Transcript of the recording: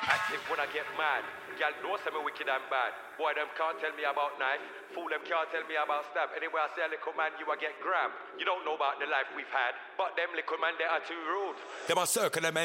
Active when I get mad. Y'all know some wicked and bad. Boy, them can't tell me about knife. Fool, them can't tell me about stab. Anyway, I say a little man, you a get grabbed. You don't know about the life we've had. But them little man, they are too rude. Them a circle them